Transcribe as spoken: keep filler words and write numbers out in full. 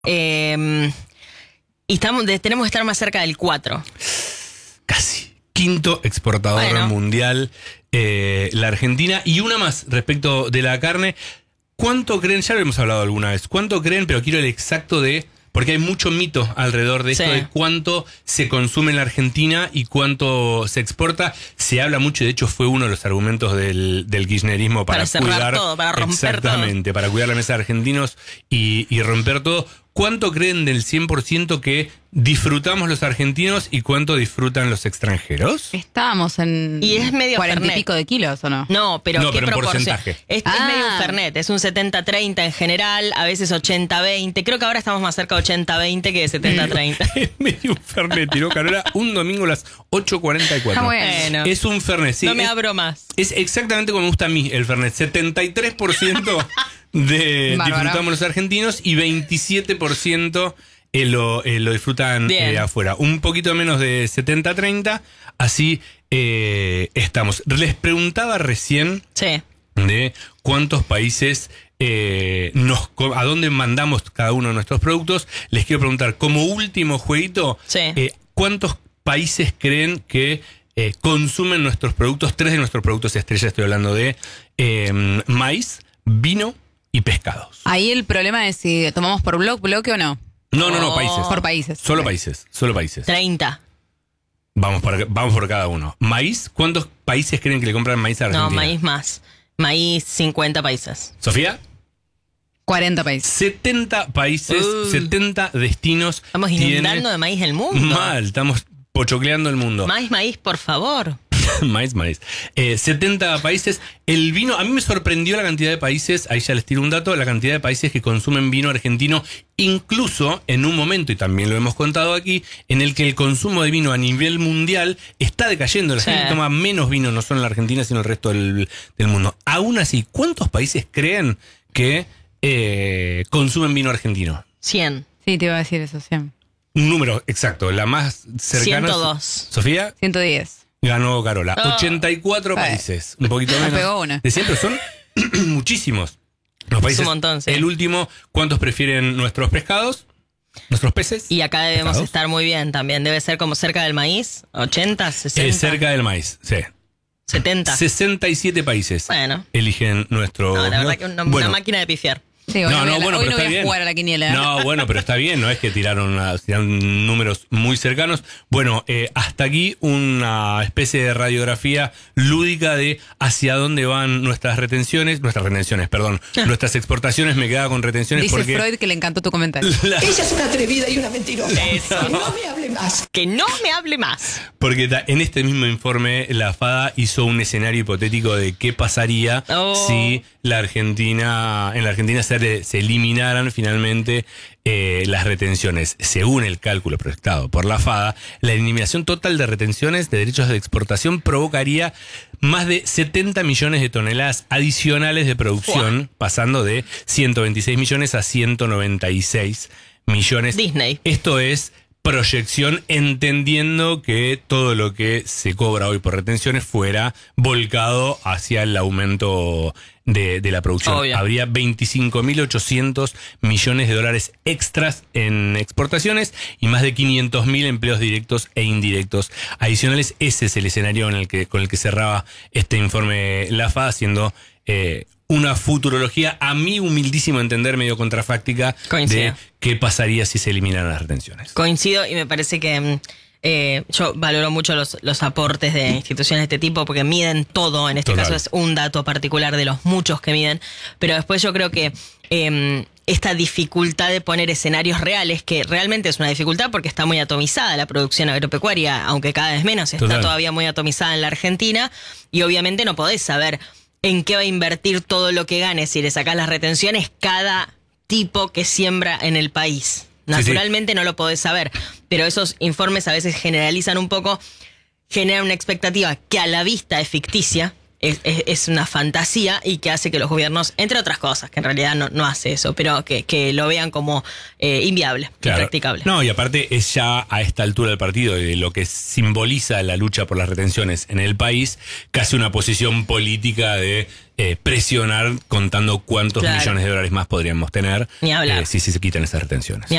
Eh, y estamos, tenemos que estar más cerca del cuatro. Casi. Quinto exportador bueno. mundial, eh, la Argentina. Y una más respecto de la carne. ¿Cuánto creen? Ya lo hemos hablado alguna vez. ¿Cuánto creen? Pero quiero el exacto de... Porque hay mucho mito alrededor de esto, sí. de cuánto se consume en la Argentina y cuánto se exporta. Se habla mucho, de hecho fue uno de los argumentos del, del kirchnerismo para, para cuidar... cerrar todo, para romper exactamente, todo. Para cuidar la mesa de argentinos y, y romper todo. ¿Cuánto creen del cien por ciento que disfrutamos los argentinos y cuánto disfrutan los extranjeros? Estábamos en y es medio cuarenta Fernet. y pico de kilos, ¿o no? No, pero no, ¿qué pero en proporción? porcentaje. Es, ah. es medio un Fernet, es un setenta treinta en general, a veces ochenta veinte. Creo que ahora estamos más cerca de ochenta veinte que de setenta treinta. Es medio un Fernet, tiró Carola un domingo a las ocho cuarenta y cuatro. Ah, bueno. Es un Fernet, sí. No me es, abro más. Es exactamente como me gusta a mí el Fernet. setenta y tres por ciento de Bárbaro. disfrutamos los argentinos y veintisiete por ciento eh, lo, eh, lo disfrutan eh, afuera. Un poquito menos de setenta treinta, así eh, estamos. Les preguntaba recién sí. de cuántos países... Eh, nos, a dónde mandamos cada uno de nuestros productos. Les quiero preguntar, como último jueguito, sí. eh, ¿cuántos países creen que eh, consumen nuestros productos? Tres de nuestros productos estrella, estoy hablando de eh, maíz, vino y pescados. Ahí el problema es si tomamos por bloque, bloque o no. No, no, no, países. Por países. Solo okay. países, solo países. treinta. Vamos por, vamos por cada uno. Maíz, ¿cuántos países creen que le compran maíz a Argentina? No, maíz más. Maíz, cincuenta países. ¿Sofía? cuarenta países. setenta países, uh. setenta destinos. Estamos inundando tiene... de maíz el mundo. Mal, estamos pochocleando el mundo. Maíz, maíz, por favor. maíz, maíz. Eh, setenta países. El vino, a mí me sorprendió la cantidad de países, ahí ya les tiro un dato, la cantidad de países que consumen vino argentino, incluso en un momento, y también lo hemos contado aquí, en el que el consumo de vino a nivel mundial está decayendo. La sí. gente toma menos vino, no solo en la Argentina, sino el resto del, del mundo. Aún así, ¿cuántos países creen que eh, consumen vino argentino? cien. Sí, te iba a decir eso, cien. Un número exacto, la más cercana. ciento dos. ¿Sofía? ciento diez. Ganó Carola. Oh. ochenta y cuatro Ay. países. Un poquito menos. Me pegó una. De siempre son muchísimos. Los países. Es un montón, sí. El último, ¿cuántos prefieren nuestros pescados? ¿Nuestros peces? Y acá debemos ¿Pescados? Estar muy bien también. Debe ser como cerca del maíz. ochenta, sesenta. Eh, cerca del maíz, sí. setenta. sesenta y siete países. Bueno. Eligen nuestro. No, la verdad que una, bueno. una máquina de pifiar. Sí, hoy no, no, no, bueno, hoy pero no está voy a bien. jugar a la quiniela. No, bueno, pero está bien, no es que tiraron, una, tiraron números muy cercanos. Bueno, eh, hasta aquí una especie de radiografía lúdica de hacia dónde van nuestras retenciones, nuestras retenciones, perdón, nuestras exportaciones. Me quedaba con retenciones Dice porque... Freud que le encantó tu comentario. La... Ella es una atrevida y una mentirosa. Eso. Que no me hable más. Que no me hable más. Porque en este mismo informe la FADA hizo un escenario hipotético de qué pasaría oh. si la Argentina, en la Argentina se, se eliminaran finalmente eh, las retenciones. Según el cálculo proyectado por la FADA, la eliminación total de retenciones de derechos de exportación provocaría más de setenta millones de toneladas adicionales de producción, wow. pasando de ciento veintiséis millones a ciento noventa y seis millones. Disney. Esto es proyección, entendiendo que todo lo que se cobra hoy por retenciones fuera volcado hacia el aumento de, de la producción. Obvio. Habría veinticinco mil ochocientos millones de dólares extras en exportaciones y más de quinientos mil empleos directos e indirectos adicionales. Ese es el escenario en el que, con el que cerraba este informe la FADA, siendo eh, una futurología, a mi humildísimo entender, medio contrafáctica. Coincido. De qué pasaría si se eliminaran las retenciones. Coincido, y me parece que eh, yo valoro mucho los, los aportes de instituciones de este tipo porque miden todo. En este Total. Caso es un dato particular de los muchos que miden. Pero después yo creo que eh, esta dificultad de poner escenarios reales, que realmente es una dificultad porque está muy atomizada la producción agropecuaria, aunque cada vez menos, está Total. Todavía muy atomizada en la Argentina, y obviamente no podés saber en qué va a invertir todo lo que gane si le sacás las retenciones cada tipo que siembra en el país. Naturalmente sí, sí. no lo podés saber, pero esos informes a veces generalizan un poco, generan una expectativa que a la vista es ficticia, es, es, es una fantasía y que hace que los gobiernos, entre otras cosas, que en realidad no, no hace eso, pero que, que lo vean como eh, inviable, claro. impracticable. No, y aparte es ya a esta altura del partido y de lo que simboliza la lucha por las retenciones en el país, casi una posición política de eh, presionar contando cuántos Claro. millones de dólares más podríamos tener Ni hablar. eh, si, si se quitan esas retenciones.